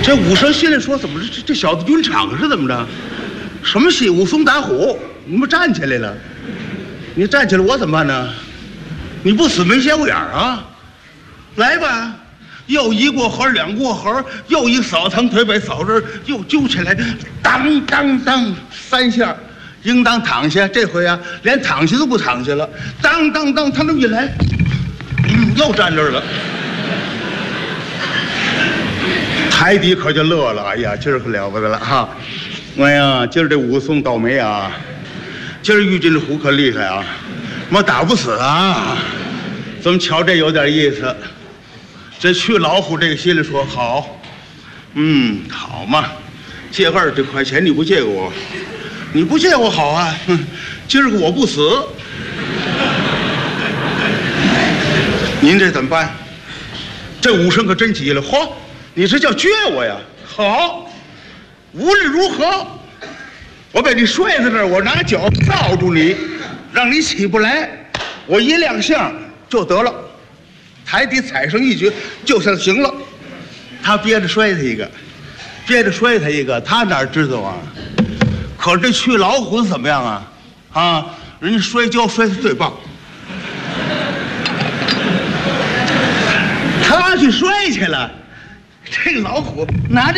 这武生心里说：“怎么这小子晕场是怎么着？什么戏？武松打虎，你们站起来了，你站起来我怎么办呢？你不死没斜过眼啊？来吧，又一过河，两过河，又一扫堂腿把扫人又揪起来，当当当3下，应当躺下。这回啊，连躺下都不躺下了，当当当，他那么一来，又站这儿了。”台底可就乐了，哎呀，今儿可了不得了哈！哎呀，今儿这武松倒霉啊，今儿遇见这虎可厉害啊，妈打不死啊！怎么瞧这有点意思？这去老虎这个心里说好，好嘛，借20块钱你不借给我，你不借我好啊，今儿个我不死，您这怎么办？这武生可真急了，嚯！你这叫撅我呀？好，无论如何，我把你摔在这儿，我拿脚罩住你，让你起不来，我一亮相就得了。台底踩上一脚，就算行了。他憋着摔他一个，憋着摔他一个，他哪知道啊？可是这去老虎怎么样啊？啊，人家摔跤摔得最棒，他去摔去了。这个老虎拿着